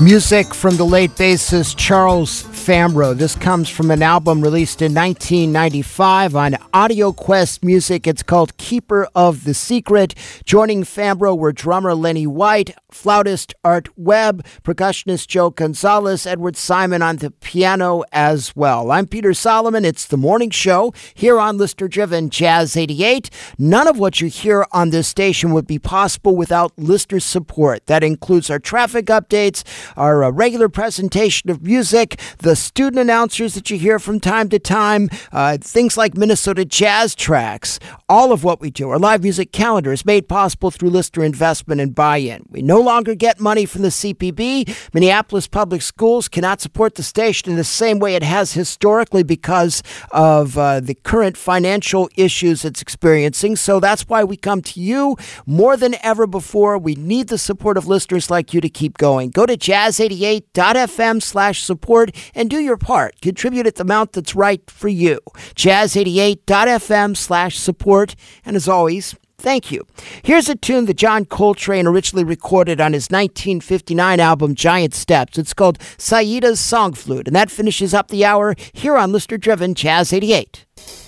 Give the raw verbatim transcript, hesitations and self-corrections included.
Music from the late bassist Charles Fambrough. This comes from an album released in nineteen ninety-five on AudioQuest Music. It's called Keeper of the Secret. Joining Fambrough were drummer Lenny White, flautist Art Webb, percussionist Joe Gonzalez, Edward Simon on the piano as well. I'm Peter Solomon. It's the morning show here on listener-driven Jazz eighty-eight. None of what you hear on this station would be possible without listener support. That includes our traffic updates, our uh, regular presentation of music, the student announcers that you hear from time to time, uh, things like Minnesota Jazz Tracks. All of what we do, our live music calendar, is made possible through listener investment and buy-in. We no longer get money from the C P B. Minneapolis Public Schools cannot support the station in the same way it has historically because of uh, the current financial issues it's experiencing. So that's why we come to you more than ever before. We need the support of listeners like you to keep going. Go to jazz eighty-eight dot f m slash support and do your part. Contribute at the amount that's right for you. jazz eighty-eight dot f m slash support. And as always, thank you. Here's a tune that John Coltrane originally recorded on his nineteen fifty-nine album Giant Steps. It's called Saida's Song Flute, and that finishes up the hour here on Listener Driven Jazz eighty-eight.